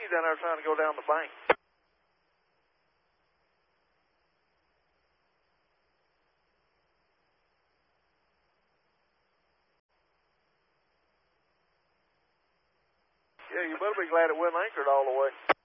He's down there trying to go down the bank. Yeah, you better be glad it wasn't anchored all the way.